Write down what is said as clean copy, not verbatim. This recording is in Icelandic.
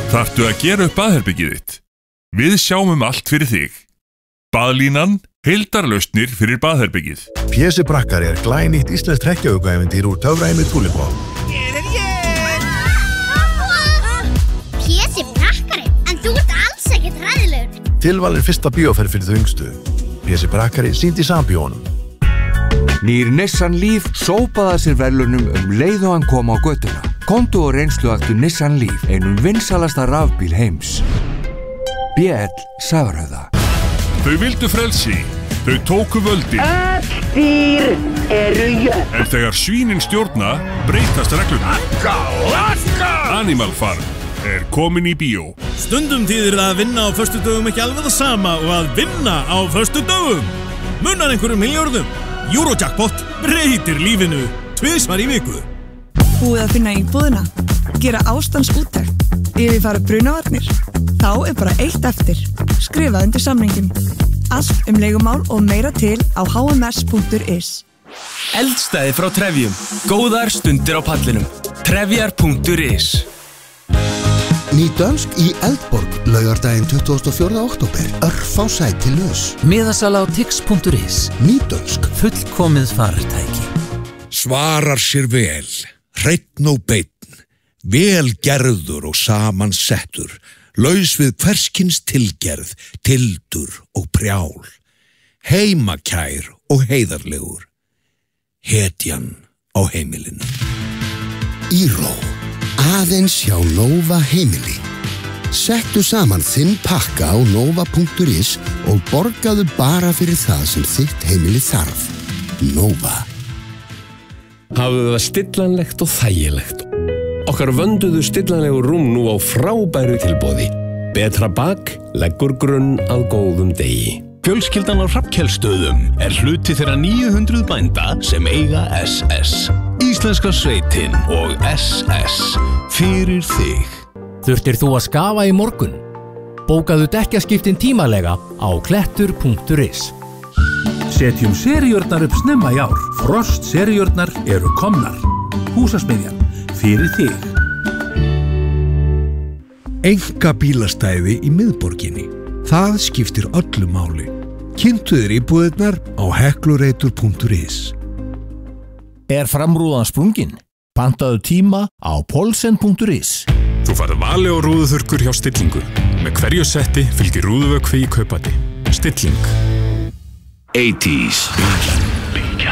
Þarftu að gera upp baðherbergið þitt? Við sjáum allt fyrir þig. Baðlínan, heildarlausnir fyrir baðherbergið. Pési Brakkari glænýtt íslenskt hrekkjavökuævintýr úr töfraheimi Tulipo. Hér ég! Pési Brakkari, en þú ert alls ekkert hræðilegur. Tilvalin fyrsta bíóferð fyrir þau yngstu. Pési Brakkari sýndi í sambíónum. Nýr Nissan Leaf sópaði sér verðlaunum leið og hann kom á götuna. Komdu og reynsluaktu Nissan Leaf, einum vinsalasta rafbíl heims. BL Safröða. Þau vildu frelsi, þau tóku völdin. Öll dýr eru jöfn. En þegar svínin stjórna, breytast reglurnar. Animal Farm komin í bíó. Stundum þýðir það að vinna á föstudögum ekki alveg það sama og að vinna á föstudögum. Munar einhverjum milljörðum. Eurojackpot breytir lífinu 2 í viku. Búið að finna íbúðina, gera ástandsúttekt, yfirfara brunavarnir. Þá bara eitt eftir. Skrifa undir samningin. Allt leigumál og meira til á hms.is. Eldstæði frá Trefjum. Góðar stundir á pallinum. Trefjar.is. Ný dönsk í Eldborg, laugardaginn 24. október, örfá sæti laus. Miðasala á tix.is. Ný dönsk. Fullkomið farartæki. Svarar sér vel, hreinn og beinn, vel gerður og samansettur, laus við hverskins tilgerð, tildur og prjál, heimakær og heiðarlegur, hetjan á heimilinu. Író. Aðeins hjá Nova heimili. Settu saman þinn pakka á nova.is og borgaðu bara fyrir það sem þitt heimili þarf. Nova. Hafðu það stillanlegt og þægilegt. Okkar vönduðu stillanlegu rúm nú á frábæru tilboði. Betra bak leggur grunn að góðum degi. Fjölskyldan á Hrafnkelssstöðum hluti þeirra 900 bænda sem eiga SS. Íslenska sveitin og SS fyrir þig. Þurftir þú að skafa í morgun? Bókaðu dekkjaskiptin tímalega á klettur.is. Setjum seríurnar upp snemma í ár. Frost seríurnar eru komnar. Húsasmiðjan fyrir þig. Einkabílastæði í miðborginni. Það skiptir öllu máli. Kynntu þér íbúðirnar á heklureitur.is. Framrúðan sprungin? Pantaðu tíma á polsen.is. Þú farð vali og rúðuþurrkur hjá Stillingu. Með hverju setti fylgir rúðuvökvi í kaupati. Stilling. 80s.